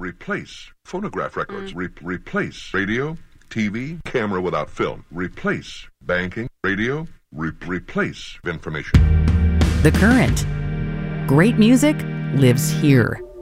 replace phonograph records, replace radio, TV, camera without film, replace banking, radio, replace information. The Current. Great music lives here.